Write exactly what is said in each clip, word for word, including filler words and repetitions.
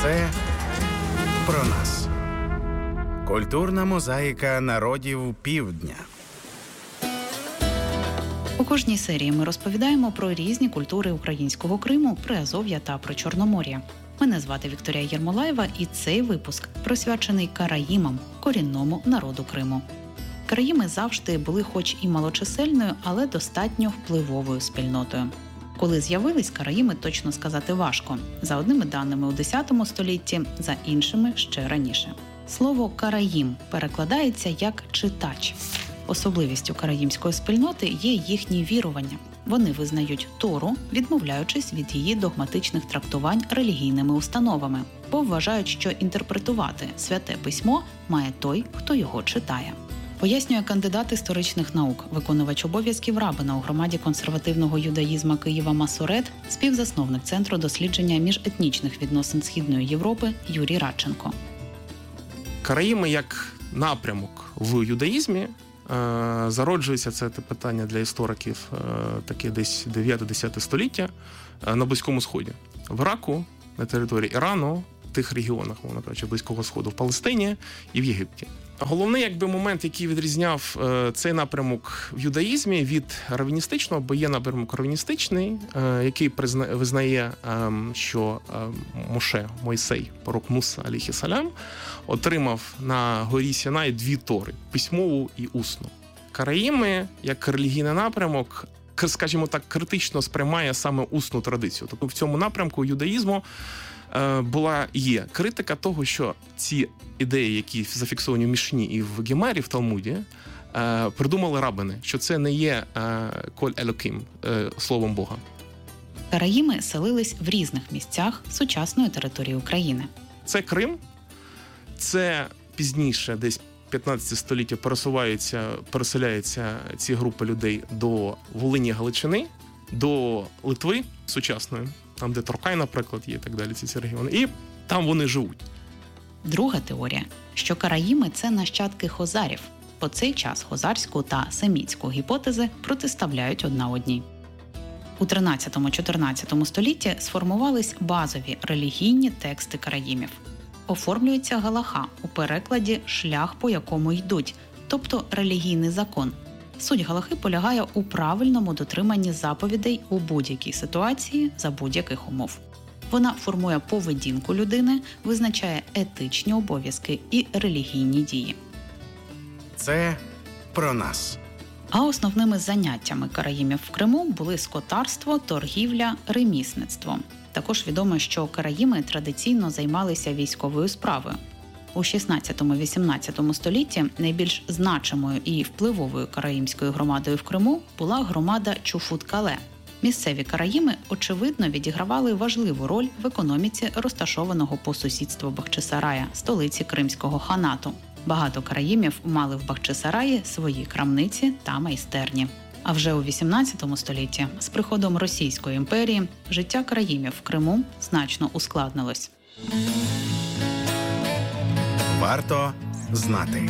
Це про нас. Культурна мозаїка народів Півдня. У кожній серії ми розповідаємо про різні культури українського Криму, Приазов'я та Причорномор'я. Мене звати Вікторія Єрмолаєва, і цей випуск присвячений караїмам, корінному народу Криму. Караїми завжди були хоч і малочисельною, але достатньо впливовою спільнотою. Коли з'явились караїми, точно сказати важко. За одними даними у десятому столітті, за іншими ще раніше. Слово «караїм» перекладається як «читач». Особливістю караїмської спільноти є їхні вірування. Вони визнають Тору, відмовляючись від її догматичних трактувань релігійними установами, бо вважають, що інтерпретувати святе письмо має той, хто його читає. Пояснює кандидат історичних наук, виконувач обов'язків рабина у громаді консервативного юдаїзму Києва Масорет, співзасновник Центру дослідження міжетнічних відносин Східної Європи Юрій Радченко. Караїми як напрямок в юдаїзмі зароджується, це питання для істориків, таке десь дев'яте-десяте століття на Близькому Сході. В Іраку, на території Ірану, в тих регіонах, мовно кажучи, Близького Сходу, в Палестині і в Єгипті. Головний якби момент, який відрізняв е, цей напрямок в юдаїзмі від раввіністичного, бо є напрямок раввіністичний, е, який призна, визнає, е, що е, Моше, Мойсей, пророк Муса, алейхіссалям, отримав на горі Сінай дві тори – письмову і усну. Караїми, як релігійний напрямок, скажімо так, критично сприймає саме усну традицію. Тобто в цьому напрямку юдаїзму була є критика того, що ці ідеї, які зафіксовані в Мішні і в Гемарі, в Талмуді, придумали рабини, що це не є коль елоким, словом Бога. Караїми селились в різних місцях сучасної території України. Це Крим, це пізніше, десь п'ятнадцяте століття, пересуваються, переселяються ці групи людей до Волині, Галичини, до Литви сучасної, там, де Торкай, наприклад, є і так далі, ці, ці регіони. І там вони живуть. Друга теорія, що караїми – це нащадки хозарів. По цей час хозарську та семітську гіпотези протиставляють одна одній. У тринадцятому-чотирнадцятому столітті сформувались базові релігійні тексти караїмів. Оформлюється галаха у перекладі «шлях, по якому йдуть», тобто релігійний закон. Суть галахи полягає у правильному дотриманні заповідей у будь-якій ситуації за будь-яких умов. Вона формує поведінку людини, визначає етичні обов'язки і релігійні дії. Це про нас. А основними заняттями караїмів в Криму були скотарство, торгівля, ремісництво. Також відомо, що караїми традиційно займалися військовою справою. У шістнадцятому-вісімнадцятому столітті найбільш значимою і впливовою караїмською громадою в Криму була громада Чуфут-Кале. Місцеві караїми, очевидно, відігравали важливу роль в економіці розташованого по сусідству Бахчисарая, столиці Кримського ханату. Багато караїмів мали в Бахчисараї свої крамниці та майстерні. А вже у вісімнадцятому столітті, з приходом Російської імперії, життя караїмів в Криму значно ускладнилось. Варто знати.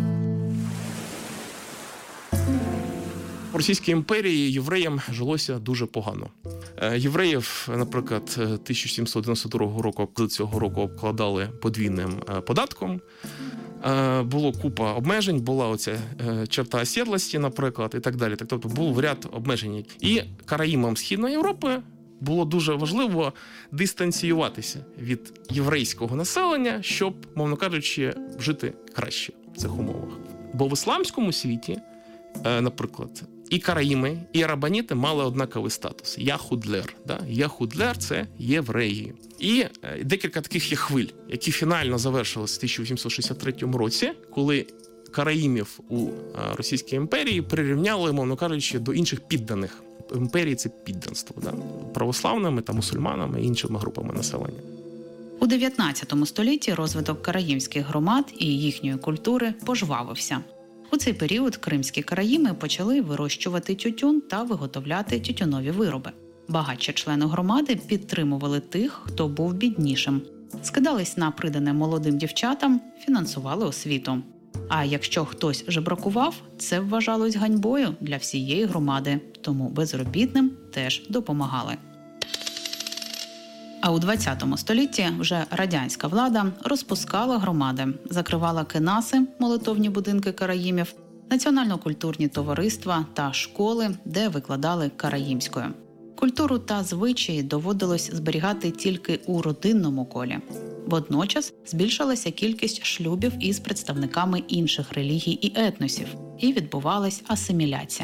В Російській імперії євреям жилося дуже погано. Євреїв, наприклад, тисяча сімсот дев'яносто другого року, цього року обкладали подвійним податком. Було купа обмежень, була оця черта осідлості, наприклад, і так далі. Тобто був ряд обмежень. І караїмам Східної Європи було дуже важливо дистанціюватися від єврейського населення, щоб, мовно кажучи, жити краще в цих умовах. Бо в ісламському світі, наприклад, і караїми, і рабаніти мали однаковий статус. Яхудлер. Да? Яхудлер – це євреї. І декілька таких є хвиль, які фінально завершились в тисяча вісімсот шістдесят третьому році, коли караїмів у Російській імперії прирівняли, мовно кажучи, до інших підданих. Імперії – це підданство, да? Православними та мусульманами і іншими групами населення. У дев'ятнадцятому столітті розвиток караїмських громад і їхньої культури пожвавився. У цей період кримські караїми почали вирощувати тютюн та виготовляти тютюнові вироби. Багатші члени громади підтримували тих, хто був біднішим. Скидались на придане молодим дівчатам, фінансували освіту. А якщо хтось жебракував, це вважалось ганьбою для всієї громади, тому безробітним теж допомагали. А у двадцятому столітті вже радянська влада розпускала громади, закривала кенаси, молитовні будинки караїмів, національно-культурні товариства та школи, де викладали караїмською. Культуру та звичаї доводилось зберігати тільки у родинному колі. Водночас збільшилася кількість шлюбів із представниками інших релігій і етносів, і відбувалась асиміляція.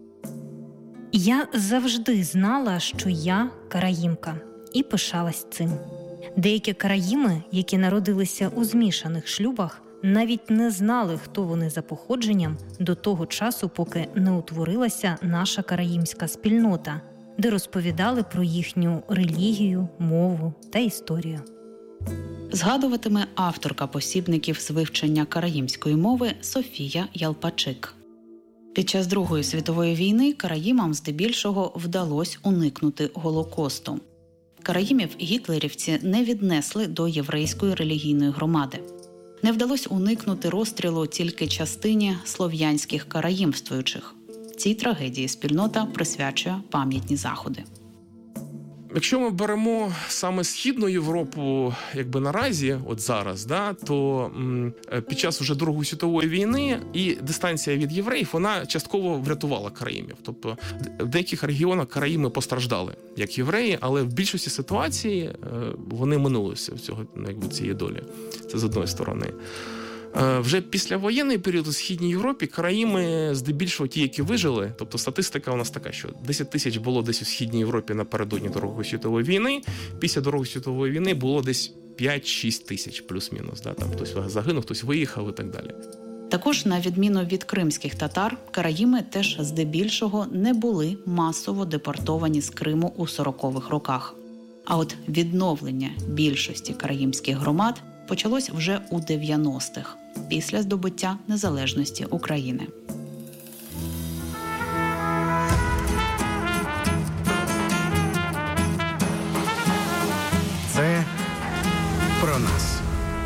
Я завжди знала, що я караїмка, і пишалась цим. Деякі караїми, які народилися у змішаних шлюбах, навіть не знали, хто вони за походженням до того часу, поки не утворилася наша караїмська спільнота, де розповідали про їхню релігію, мову та історію. Згадуватиме авторка посібників з вивчення караїмської мови Софія Ялпачик. Під час Другої світової війни караїмам здебільшого вдалося уникнути Голокосту. Караїмів гітлерівці не віднесли до єврейської релігійної громади. Не вдалося уникнути розстрілу тільки частині слов'янських караїмствуючих. Цій трагедії спільнота присвячує пам'ятні заходи. Якщо ми беремо саме Східну Європу, якби наразі, от зараз, да, то м, під час уже Другої світової війни і дистанція від євреїв, вона частково врятувала караїмів. Тобто в деяких регіонах караїми постраждали, як євреї, але в більшості ситуацій е, вони минулися в цього, якби, цієї долі. Це з одної сторони. Вже післявоєнний період у Східній Європі караїми здебільшого ті, які вижили, тобто статистика у нас така, що десять тисяч було десь у Східній Європі напередодні Другої світової війни, після Другої світової війни було десь п'ять-шість тисяч плюс-мінус. Да? Там хтось загинув, хтось виїхав і так далі. Також, на відміну від кримських татар, караїми теж здебільшого не були масово депортовані з Криму у сорокових роках. А от відновлення більшості караїмських громад почалось вже у дев'яностих, після здобуття незалежності України. Це про нас.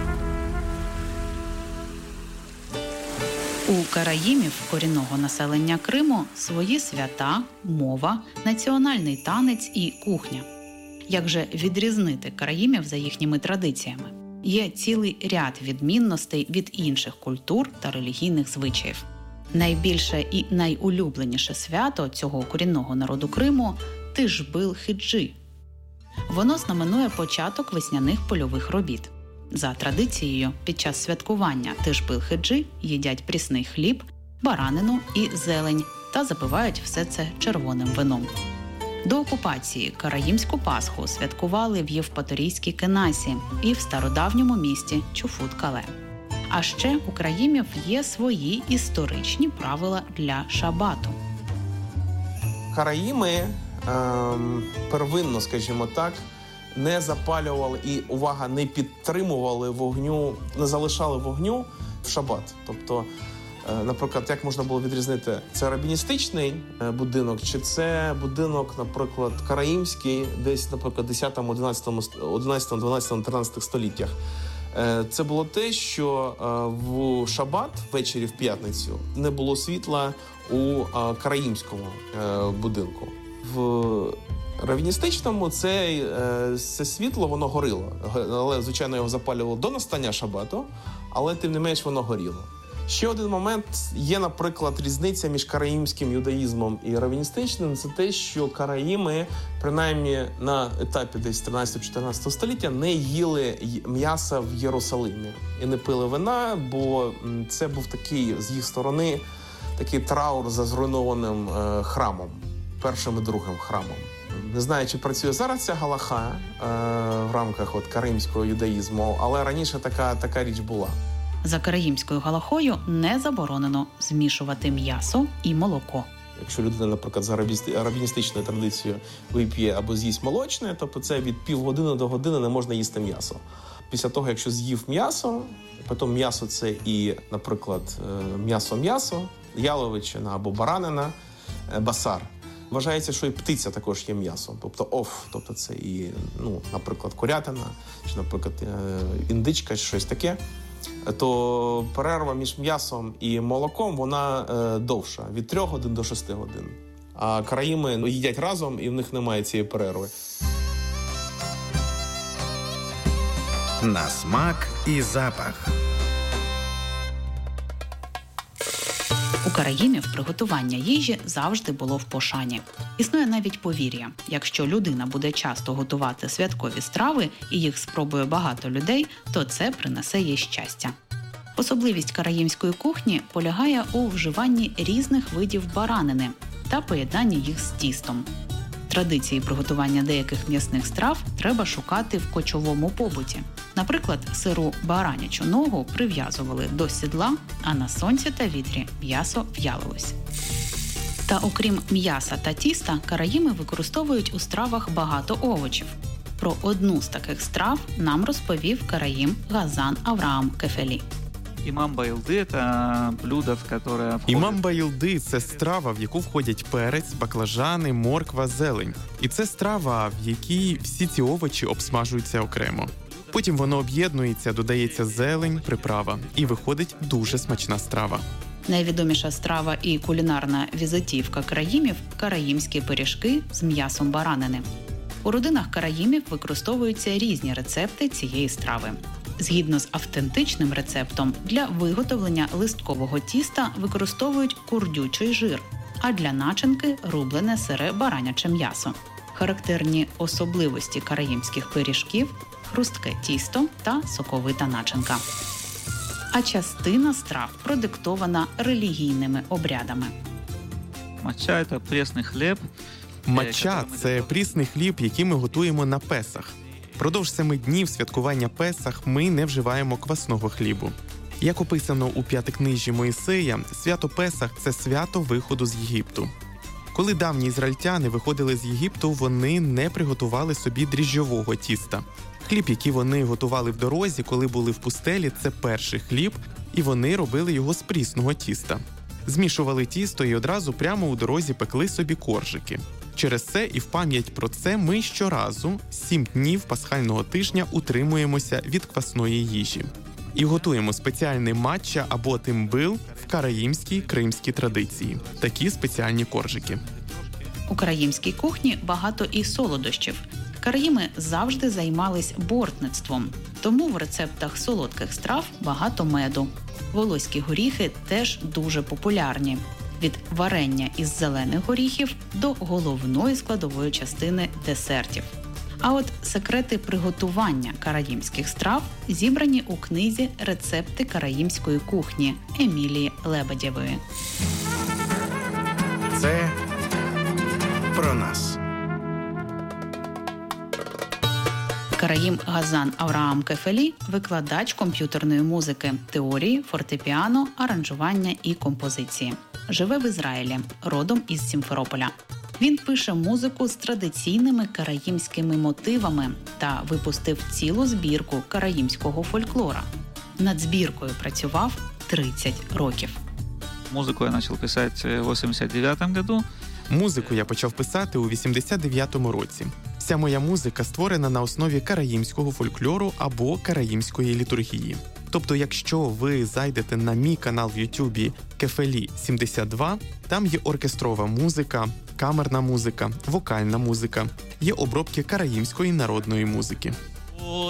У караїмів, корінного населення Криму, свої свята, мова, національний танець і кухня. Як же відрізнити караїмів за їхніми традиціями? Є цілий ряд відмінностей від інших культур та релігійних звичаїв. Найбільше і найулюбленіше свято цього корінного народу Криму – Тишбил-хиджи. Воно знаменує початок весняних польових робіт. За традицією, під час святкування Тишбил-хиджи їдять прісний хліб, баранину і зелень та запивають все це червоним вином. До окупації караїмську Пасху святкували в Євпаторійській Кенасі і в стародавньому місті Чуфут-Кале. А ще у караїмів є свої історичні правила для шабату. Караїми ем, первинно, скажімо так, не запалювали і, увага, не підтримували вогню, не залишали вогню в шабат. Тобто, наприклад, як можна було відрізнити, це рабіністичний будинок, чи це будинок, наприклад, караїмський, десь, наприклад, десятому, одинадцятому, одинадцятому, дванадцятому, тринадцятому століттях. Це було те, що в шабат, ввечері в п'ятницю, не було світла у караїмському будинку. В равіністичному це, це світло, воно горіло. Але, звичайно, його запалювало до настання шабату, але, тим не менш, воно горіло. Ще один момент є, наприклад, різниця між караїмським юдаїзмом і равіністичним. Це те, що караїми, принаймні на етапі десь тринадцятого-чотирнадцятого століття, не їли м'яса в Єрусалимі і не пили вина, бо це був такий, з їх сторони, такий траур за зруйнованим е, храмом, першим і другим храмом. Не знаю, чи працює зараз ця галаха е, в рамках от, караїмського юдаїзму, але раніше така, така річ була. За караїмською галахою не заборонено змішувати м'ясо і молоко. Якщо людина, наприклад, за равіністичною традицією вип'є або з'їсть молочне, тобто це від півгодини до години не можна їсти м'ясо. Після того, якщо з'їв м'ясо, потім м'ясо це і, наприклад, м'ясо-м'ясо, яловичина або баранина, басар. Вважається, що і птиця також є м'ясом, тобто оф, тобто це і, ну, наприклад, курятина, чи, наприклад, індичка, чи щось таке. То перерва між м'ясом і молоком, вона е, довша, від трьох годин до шести годин. А караїми їдять разом, і в них немає цієї перерви. На смак і запах. У караїмів приготування їжі завжди було в пошані. Існує навіть повір'я: якщо людина буде часто готувати святкові страви і їх спробує багато людей, то це принесе їй щастя. Особливість караїмської кухні полягає у вживанні різних видів баранини та поєднанні їх з тістом. Традиції приготування деяких м'ясних страв треба шукати в кочовому побуті. Наприклад, сиру баранячу ногу прив'язували до сідла, а на сонці та вітрі м'ясо в'ялилось. Та окрім м'яса та тіста, караїми використовують у стравах багато овочів. Про одну з таких страв нам розповів караїм Газан Авраам Кефелі. Имам Байлды – это блюдо, в которое входит... Імам Байлди – це страва, в яку входять перець, баклажани, морква, зелень. І це страва, в якій всі ці овочі обсмажуються окремо. Потім воно об'єднується, додається зелень, приправа. І виходить дуже смачна страва. Найвідоміша страва і кулінарна візитівка караїмів – караїмські пиріжки з м'ясом баранини. У родинах караїмів використовуються різні рецепти цієї страви. Згідно з автентичним рецептом, для виготовлення листкового тіста використовують курдючий жир, а для начинки – рублене сире бараняче м'ясо. Характерні особливості караїмських пиріжків – хрустке тісто та соковита начинка. А частина страв продиктована релігійними обрядами. Матча – це пресний хліб. Матча – це прісний хліб, який ми готуємо на Песах. Продовж семи днів святкування Песах ми не вживаємо квасного хлібу. Як описано у п'ятикнижжі Моїсея, свято Песах – це свято виходу з Єгипту. Коли давні ізраїльтяни виходили з Єгипту, вони не приготували собі дріжджового тіста. Хліб, який вони готували в дорозі, коли були в пустелі, це перший хліб, і вони робили його з прісного тіста. Змішували тісто і одразу прямо у дорозі пекли собі коржики. Через це і в пам'ять про це ми щоразу сім днів пасхального тижня утримуємося від квасної їжі. І готуємо спеціальний матча або тимбил в караїмській кримській традиції. Такі спеціальні коржики. У караїмській кухні багато і солодощів. Караїми завжди займались бортництвом, тому в рецептах солодких страв багато меду. Волоські горіхи теж дуже популярні. Від варення із зелених горіхів до головної складової частини десертів. А от секрети приготування караїмських страв зібрані у книзі «Рецепти караїмської кухні» Емілії Лебедєвої. Це про нас. Караїм Газан Авраам Кефелі – викладач комп'ютерної музики, теорії, фортепіано, аранжування і композиції. Живе в Ізраїлі, родом із Сімферополя. Він пише музику з традиційними караїмськими мотивами та випустив цілу збірку караїмського фольклора. Над збіркою працював тридцять років. Музику я почав писати в вісімдесят дев'ятому году. Музику я почав писати у вісімдесят дев'ятому році. Вся моя музика створена на основі караїмського фольклору або караїмської літургії. Тобто, якщо ви зайдете на мій канал в Ютубі Кефелі сімдесят два, там є оркестрова музика, камерна музика, вокальна музика, є обробки караїмської народної музики.